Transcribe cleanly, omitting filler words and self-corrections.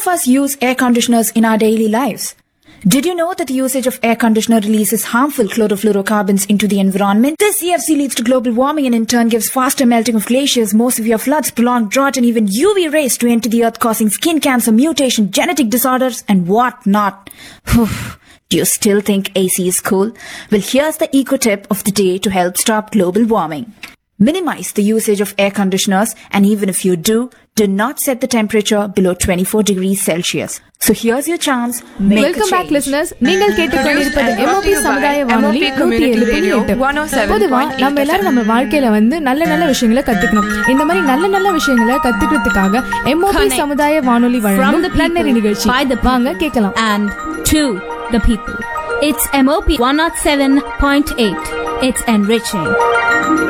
of us use air conditioners in our daily lives. Did you know that the usage of air conditioner releases harmful chlorofluorocarbons into the environment? This CFC leads to global warming and in turn gives faster melting of glaciers, more severe floods, prolonged drought, and even UV rays to enter the earth, causing skin cancer, mutation, genetic disorders, and what not. Do you still think AC is cool? Well, here's the eco tip of the day to help stop global warming. Minimize the usage of air conditioners, and even if you do not set the temperature below 24 degrees Celsius. So here's your chance. Welcome back listeners. நீங்கள் கேட்டுக்கொண்டிருப்பது MOP சமுதாய வானொலி 107.8. பொதுவா நம்ம எல்லாரும் நம்ம வாழ்க்கையில நல்ல நல்ல விஷயங்களை கத்துக்கணும். இந்த மாதிரி நல்ல விஷயங்களை கத்துக்கிறதுக்காக MOP சமுதாய வானொலி வழங்கும் பிளன்னரி நிகழ்ச்சி வாங்க கேட்கலாம். And to the people. It's MOP 107.8. It's enriching.